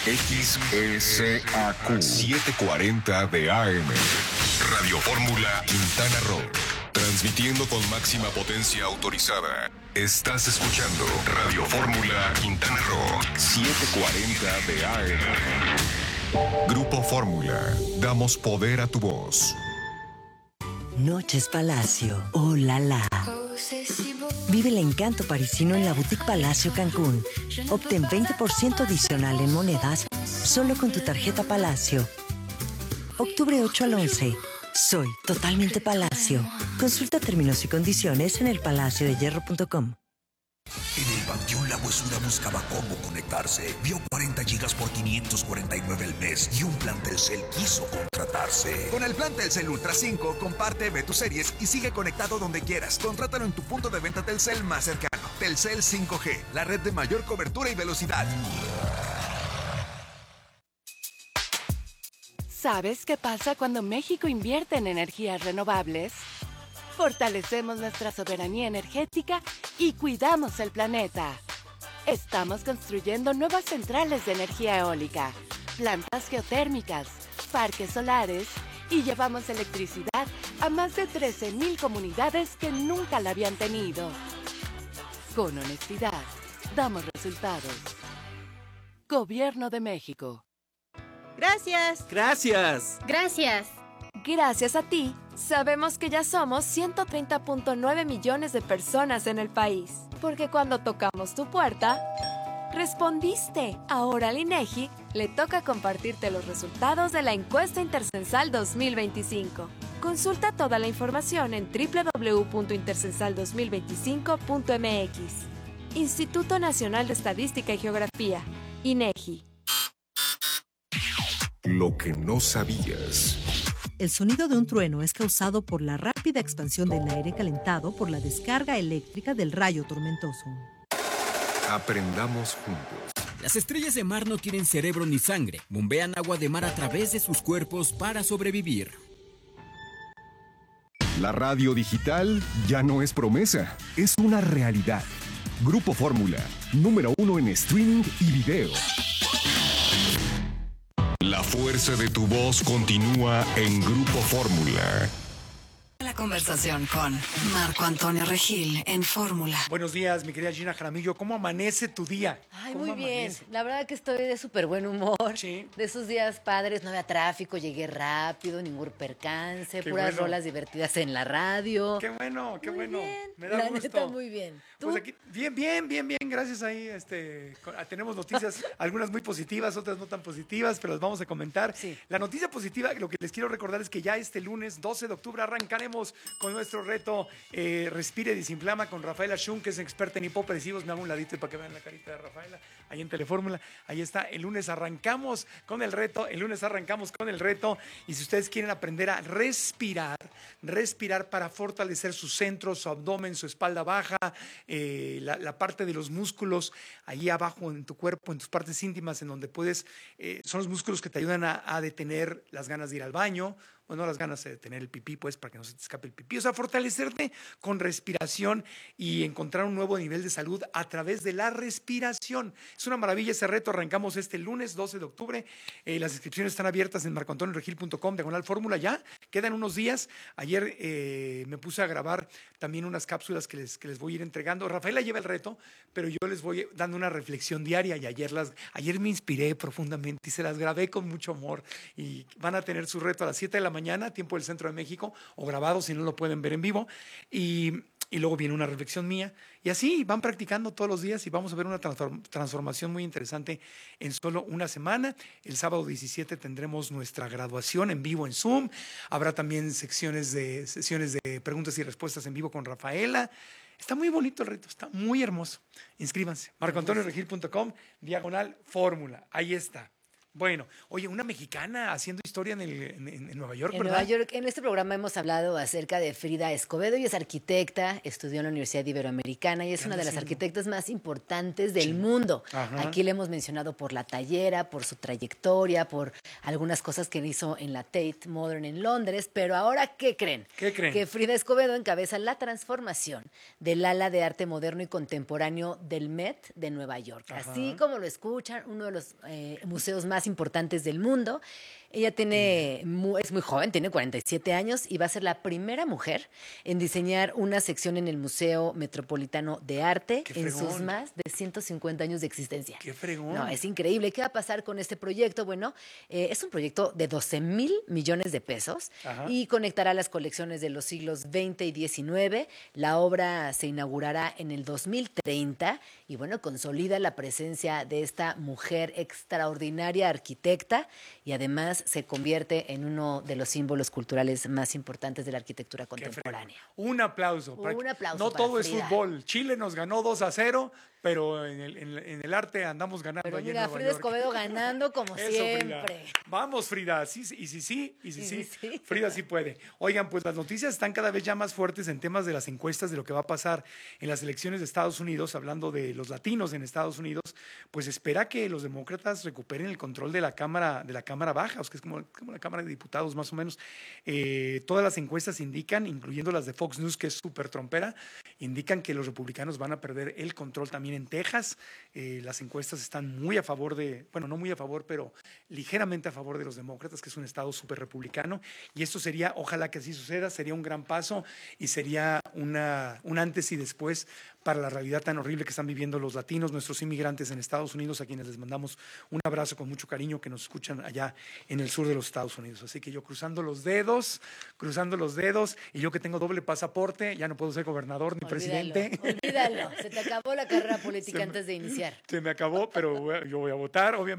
XECAQ 740 de AM. Radio Fórmula Quintana Roo. Transmitiendo con máxima potencia autorizada. Estás escuchando Radio Fórmula Quintana Roo 740 de AM. Grupo Fórmula. Damos poder a tu voz. Noches Palacio. Oh la la. Vive el encanto parisino en la Boutique Palacio Cancún. Obtén 20% adicional en monedas solo con tu tarjeta Palacio. Octubre 8 al 11. Soy totalmente Palacio. Consulta términos y condiciones en elpalaciodehierro.com. En el Panteón La Huesura buscaba cómo conectarse. Vio 40 gigas por 549 el mes y un plan Telcel quiso contratarse. Con el plan Telcel Ultra 5, comparte, ve tus series y sigue conectado donde quieras. Contrátalo en tu punto de venta Telcel más cercano. Telcel 5G, la red de mayor cobertura y velocidad. ¿Sabes qué pasa cuando México invierte en energías renovables? Fortalecemos nuestra soberanía energética y cuidamos el planeta. Estamos construyendo nuevas centrales de energía eólica, plantas geotérmicas, parques solares y llevamos electricidad a más de 13,000 comunidades que nunca la habían tenido. Con honestidad, damos resultados. Gobierno de México. Gracias. Gracias. Gracias. Gracias a ti, sabemos que ya somos 130.9 millones de personas en el país. Porque cuando tocamos tu puerta, respondiste. Ahora al INEGI le toca compartirte los resultados de la encuesta Intercensal 2025. Consulta toda la información en www.intercensal2025.mx. Instituto Nacional de Estadística y Geografía, INEGI. Lo que no sabías. El sonido de un trueno es causado por la rápida expansión del aire calentado por la descarga eléctrica del rayo tormentoso. Aprendamos juntos. Las estrellas de mar no quieren cerebro ni sangre. Bombean agua de mar a través de sus cuerpos para sobrevivir. La radio digital ya no es promesa, es una realidad. Grupo Fórmula, número 1 en streaming y video. La fuerza de tu voz continúa en Grupo Fórmula. La conversación con Marco Antonio Regil en Fórmula. Buenos días, mi querida Gina Jaramillo. ¿Cómo amanece tu día? Ay, muy bien. La verdad que estoy de súper buen humor. Sí. De esos días padres, no había tráfico, llegué rápido, ningún percance, puras rolas divertidas en la radio. Qué bueno, qué bueno. Bien. Me da la gusto. neta, muy bien. ¿Tú? Pues aquí, bien. Gracias ahí. Tenemos noticias, algunas muy positivas, otras no tan positivas, pero las vamos a comentar. Sí. La noticia positiva, lo que les quiero recordar es que ya este lunes 12 de octubre arrancaremos con nuestro reto Respire y Desinflama con Rafaela Shun, que es experta en hipopresivos. Me hago un ladito para que vean la carita de Rafaela ahí en Telefórmula. Ahí está. El lunes arrancamos con el reto. Y si ustedes quieren aprender a respirar para fortalecer su centro, su abdomen, su espalda baja, la parte de los músculos ahí abajo en tu cuerpo, en tus partes íntimas, en donde puedes, son los músculos que te ayudan a detener las ganas de ir al baño, bueno, las ganas de tener el pipí, pues, para que no se te escape el pipí. O sea, fortalecerte con respiración y encontrar un nuevo nivel de salud a través de la respiración. Es una maravilla ese reto. Arrancamos este lunes 12 de octubre. Las inscripciones están abiertas en marcoantonioregil.com/fórmula ya. Quedan unos días. Ayer me puse a grabar también unas cápsulas que les voy a ir entregando. Rafaela lleva el reto, pero yo les voy dando una reflexión diaria y ayer me inspiré profundamente y se las grabé con mucho amor y van a tener su reto a las 7 de la mañana, tiempo del Centro de México, o grabado si no lo pueden ver en vivo, y luego viene una reflexión mía, y así van practicando todos los días y vamos a ver una transformación muy interesante en solo una semana. El sábado 17 tendremos nuestra graduación en vivo en Zoom, habrá también sesiones de preguntas y respuestas en vivo con Rafaela. Está muy bonito el reto, está muy hermoso. Inscríbanse, marcoantonioregil.com/fórmula, ahí está. Bueno, oye, una mexicana haciendo historia en Nueva York, en ¿verdad? Nueva York. En este programa hemos hablado acerca de Frida Escobedo. Ella es arquitecta, estudió en la Universidad Iberoamericana y es una de las arquitectas más importantes del mundo. Ajá. Aquí le hemos mencionado por la tallera, por su trayectoria, por algunas cosas que hizo en la Tate Modern en Londres. Pero ahora, ¿qué creen? ¿Qué creen? Que Frida Escobedo encabeza la transformación del ala de arte moderno y contemporáneo del Met de Nueva York. Ajá. Así como lo escuchan, uno de los museos más importantes del mundo. Ella es muy joven, tiene 47 años y va a ser la primera mujer en diseñar una sección en el Museo Metropolitano de Arte en sus más de 150 años de existencia. ¡Qué fregón! No, es increíble. ¿Qué va a pasar con este proyecto? Bueno, es un proyecto de 12,000 millones de pesos. Ajá. Y conectará las colecciones de los siglos XX y XIX. La obra se inaugurará en el 2030 y, bueno, consolida la presencia de esta mujer extraordinaria arquitecta y además se convierte en uno de los símbolos culturales más importantes de la arquitectura contemporánea. Un aplauso. Un aplauso. No todo Frida. Es fútbol. Chile nos ganó 2-0, pero en el arte andamos ganando. Pero allí mira, en Nueva Frida York. Escobedo ganando como Eso, siempre. Frida. Vamos, Frida. Sí. Frida sí puede. Oigan, pues las noticias están cada vez ya más fuertes en temas de las encuestas de lo que va a pasar en las elecciones de Estados Unidos, hablando de los latinos en Estados Unidos. Pues espera que los demócratas recuperen el control de la Cámara Baja, que es como la Cámara de Diputados más o menos. Todas las encuestas indican, incluyendo las de Fox News, que es súper trompera, indican que los republicanos van a perder el control también en Texas. Las encuestas están muy a favor no muy a favor, pero ligeramente a favor de los demócratas, que es un estado súper republicano. Y esto sería, ojalá que así suceda, sería un gran paso y sería un antes y después para la realidad tan horrible que están viviendo los latinos, nuestros inmigrantes en Estados Unidos, a quienes les mandamos un abrazo con mucho cariño, que nos escuchan allá en el sur de los Estados Unidos. Así que yo cruzando los dedos, y yo que tengo doble pasaporte, ya no puedo ser gobernador ni presidente. Olvídalo, se te acabó la carrera política antes de iniciar. Se me acabó, pero yo voy a votar, obviamente,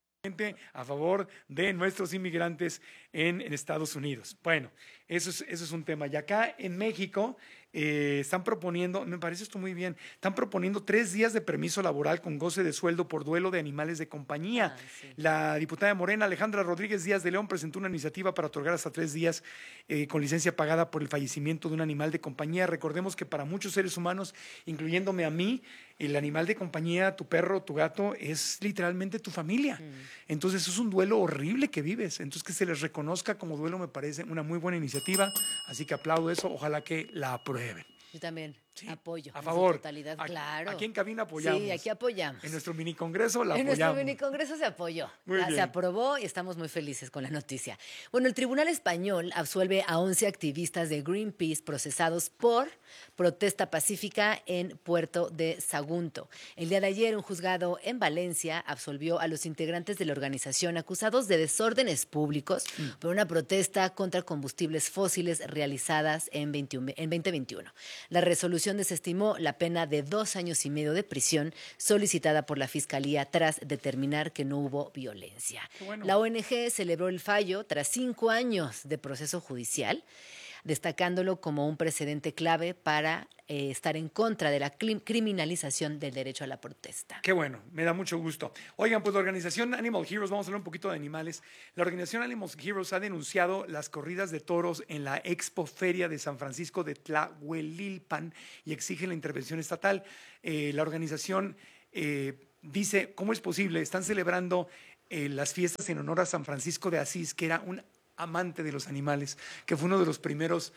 a favor de nuestros inmigrantes en Estados Unidos. Bueno, eso es un tema. Y acá en México están proponiendo, me parece esto muy bien, están proponiendo 3 días de permiso laboral con goce de sueldo por duelo de animales de compañía. Sí. La diputada de Morena, Alejandra Rodríguez Díaz de León, presentó una iniciativa para otorgar hasta 3 días con licencia pagada por el fallecimiento de un animal de compañía. Recordemos que para muchos seres humanos, incluyéndome a mí, el animal de compañía, tu perro, tu gato, es literalmente tu familia. Entonces es un duelo horrible que vives. Entonces que se les reconozca como duelo me parece una muy buena iniciativa. Así que aplaudo eso. Ojalá que la aprueben. Yo también apoyo. A favor. En su totalidad, claro. Aquí en cabina apoyamos. Sí, aquí apoyamos. En nuestro mini congreso la apoyamos. En nuestro mini congreso se apoyó. Se aprobó y estamos muy felices con la noticia. Bueno, el Tribunal Español absuelve a 11 activistas de Greenpeace procesados por protesta pacífica en Puerto de Sagunto. El día de ayer, un juzgado en Valencia absolvió a los integrantes de la organización acusados de desórdenes públicos por una protesta contra combustibles fósiles realizadas en 2021. La resolución desestimó la pena de 2 años y medio de prisión solicitada por la Fiscalía tras determinar que no hubo violencia. Bueno. La ONG celebró el fallo tras 5 años de proceso judicial, destacándolo como un precedente clave para estar en contra de la criminalización del derecho a la protesta. Qué bueno, me da mucho gusto. Oigan, pues la organización Animal Heroes, vamos a hablar un poquito de animales. La organización Animal Heroes ha denunciado las corridas de toros en la Expo Feria de San Francisco de Tlahuelilpan y exige la intervención estatal. La organización dice, ¿cómo es posible? Están celebrando las fiestas en honor a San Francisco de Asís, que era un amante de los animales, que fue uno de los primeros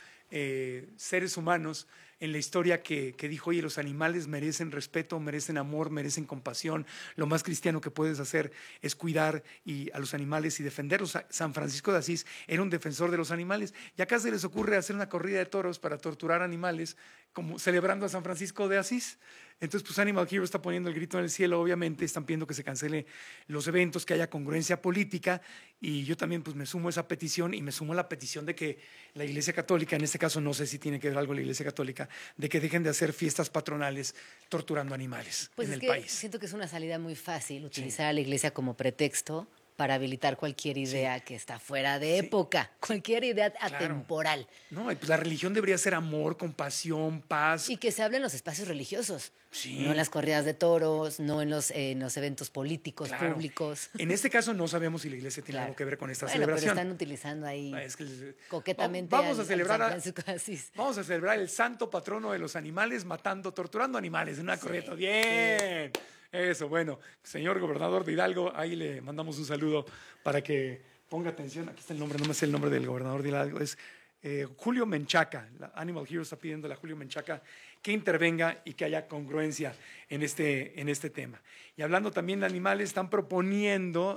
seres humanos en la historia que dijo, oye, los animales merecen respeto, merecen amor, merecen compasión. Lo más cristiano que puedes hacer es cuidar a los animales y defenderlos. San Francisco de Asís era un defensor de los animales. Y acá se les ocurre hacer una corrida de toros para torturar animales, como celebrando a San Francisco de Asís. Entonces, pues Animal Heroes está poniendo el grito en el cielo, obviamente, están pidiendo que se cancele los eventos, que haya congruencia política, y yo también pues me sumo a esa petición y me sumo a la petición de que la Iglesia Católica, en este caso no sé si tiene que ver algo la Iglesia Católica, de que dejen de hacer fiestas patronales torturando animales en el país. Siento que es una salida muy fácil utilizar a la Iglesia como pretexto para habilitar cualquier idea que está fuera de época, cualquier idea atemporal. No, pues la religión debería ser amor, compasión, paz. Y que se hable en los espacios religiosos. Sí. No en las corridas de toros, no en los eventos políticos, públicos. En este caso no sabemos si la iglesia tiene algo que ver con esta celebración. Pero están utilizando ahí coquetamente vamos a celebrar vamos a celebrar el santo patrono de los animales, torturando animales en una corrida. ¡Bien! Sí. Eso, bueno, señor gobernador de Hidalgo, ahí le mandamos un saludo para que ponga atención. Aquí está el nombre, no me sé el nombre del gobernador de Hidalgo, es Julio Menchaca. Animal Hero está pidiéndole a Julio Menchaca que intervenga y que haya congruencia en este tema. Y hablando también de animales, están proponiendo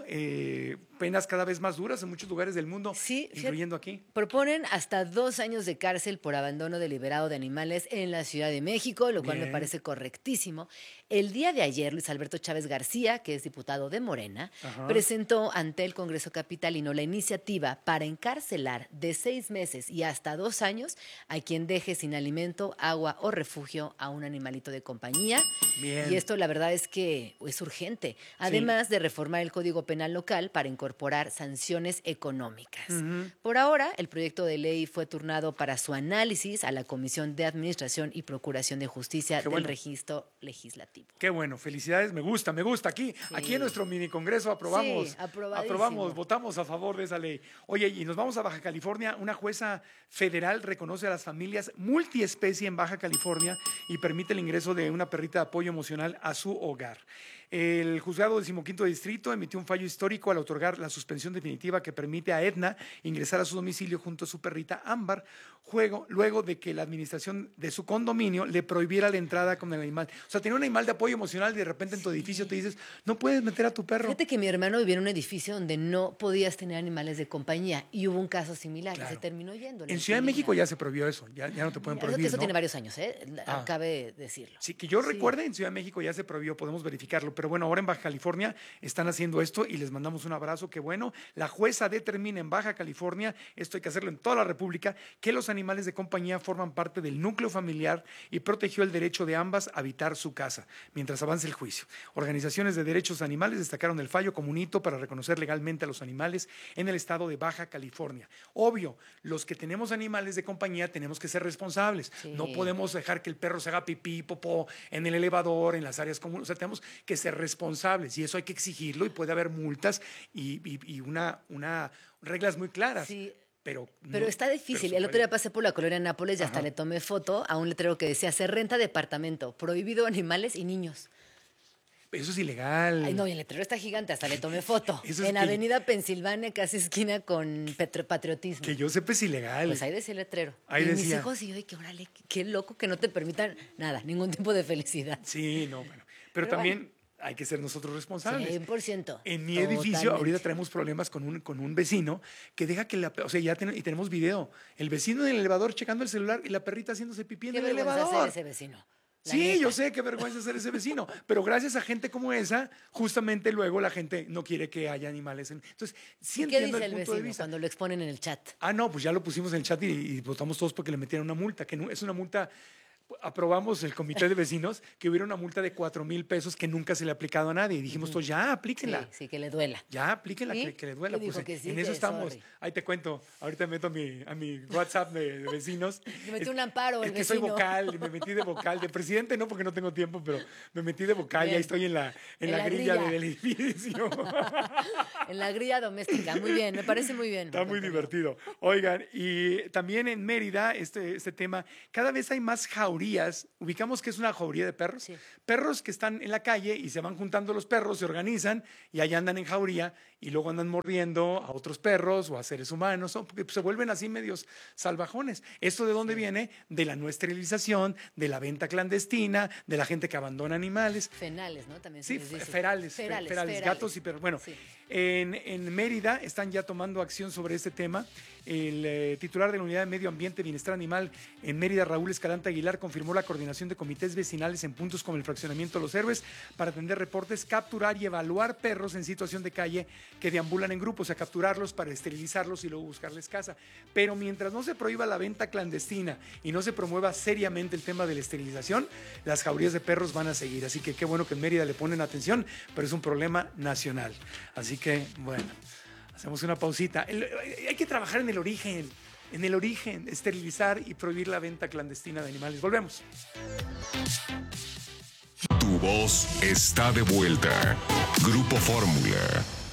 penas cada vez más duras en muchos lugares del mundo, incluyendo aquí. Proponen hasta 2 años de cárcel por abandono deliberado de animales en la Ciudad de México, lo cual me parece correctísimo. El día de ayer, Luis Alberto Chávez García, que es diputado de Morena, presentó ante el Congreso Capitalino la iniciativa para encarcelar de 6 meses y hasta 2 años a quien deje sin alimento, agua o refugio a un animalito de compañía. Bien. Y esto la verdad es que es urgente, además de reformar el Código Penal local para incorporar sanciones económicas. Por ahora, el proyecto de ley fue turnado para su análisis a la Comisión de Administración y Procuración de Justicia del Registro Legislativo. Qué bueno, felicidades, me gusta. Aquí en nuestro mini congreso aprobamos, votamos a favor de esa ley. Oye, y nos vamos a Baja California. Una jueza federal reconoce a las familias multiespecie en Baja California y permite el ingreso de una perrita de apoyo emocional a su hogar. El juzgado 15º distrito emitió un fallo histórico al otorgar la suspensión definitiva que permite a Edna ingresar a su domicilio junto a su perrita Ámbar, luego de que la administración de su condominio le prohibiera la entrada con el animal. O sea, tenía un animal de apoyo emocional y de repente en tu edificio te dices, no puedes meter a tu perro. Fíjate que mi hermano vivía en un edificio donde no podías tener animales de compañía y hubo un caso similar y se terminó yendo. En Ciudad de México ya se prohibió eso, ya no te pueden prohibir. Eso tiene varios años, cabe decirlo. Sí, que yo recuerde, en Ciudad de México ya se prohibió, podemos verificarlo, pero bueno, ahora en Baja California están haciendo esto y les mandamos un abrazo, qué bueno. La jueza determina en Baja California, esto hay que hacerlo en toda la República, que los animales de compañía forman parte del núcleo familiar y protegió el derecho de ambas a habitar su casa mientras avance el juicio. Organizaciones de derechos animales destacaron el fallo como un hito para reconocer legalmente a los animales en el estado de Baja California. Obvio, los que tenemos animales de compañía tenemos que ser responsables. No podemos dejar que el perro se haga pipí, popó en el elevador, en las áreas comunes. O sea, tenemos que ser responsables y eso hay que exigirlo y puede haber multas y una reglas muy claras. Sí. Pero está difícil. El otro día pasé por la colonia Nápoles y hasta le tomé foto a un letrero que decía, se renta departamento, prohibido animales y niños. Eso es ilegal. Ay, no, y el letrero está gigante, hasta le tomé foto. En Avenida Pensilvania, casi esquina con Patriotismo. Que yo sepa es ilegal. Pues ahí decía el letrero. Ahí decía. Mis hijos y yo, que órale, qué loco que no te permitan nada, ningún tipo de felicidad. Sí, no, bueno. Pero también hay que ser nosotros responsables. 100%. En mi edificio ahorita tenemos problemas con un vecino que deja que y tenemos video. El vecino en el elevador checando el celular y la perrita haciéndose pipí en el elevador. ¿Qué vergüenza hacer ese vecino? Sí, yo sé qué vergüenza ser ese vecino, pero gracias a gente como esa, justamente luego la gente no quiere que haya animales. Entonces, sí entiendo el punto de vista. Cuando lo exponen en el chat? No, pues ya lo pusimos en el chat y votamos todos porque le metieron una multa, que no, es una multa. Aprobamos el comité de vecinos que hubiera una multa de 4,000 pesos que nunca se le ha aplicado a nadie. Y dijimos todos, ya, aplíquenla. Sí, que le duela. Ya, aplíquenla, que le duela. Pues en eso estamos. Sorry. Ahí te cuento. Ahorita me meto a mi WhatsApp de vecinos. Me metí un amparo, el vecino. Es que soy vocal, me metí de vocal. De presidente no, porque no tengo tiempo, pero me metí de vocal. Bien. Y ahí estoy en la grilla del edificio. En la grilla doméstica. Muy bien, me parece muy bien. Está muy divertido. Oigan, y también en Mérida, este tema, cada vez hay más jaurías. Ubicamos que es una jauría de perros. Sí. Perros que están en la calle y se van juntando los perros, se organizan y allá andan en jauría y luego andan mordiendo a otros perros o a seres humanos, porque se vuelven así medios salvajones. ¿Esto de dónde viene? De la no esterilización, de la venta clandestina, de la gente que abandona animales. Fenales, ¿no? También sí, ferales, gatos y perros. Bueno, en Mérida están ya tomando acción sobre este tema. El titular de la Unidad de Medio Ambiente y Bienestar Animal en Mérida, Raúl Escalante Aguilar, confirmó la coordinación de comités vecinales en puntos como el fraccionamiento Los Héroes para atender reportes, capturar y evaluar perros en situación de calle que deambulan en grupos, a capturarlos para esterilizarlos y luego buscarles casa. Pero mientras no se prohíba la venta clandestina y no se promueva seriamente el tema de la esterilización, las jaurías de perros van a seguir. Así que qué bueno que en Mérida le ponen atención, pero es un problema nacional. Así Así que, bueno, hacemos una pausita. Hay que trabajar en el origen, esterilizar y prohibir la venta clandestina de animales. Volvemos. Tu voz está de vuelta. Grupo Fórmula.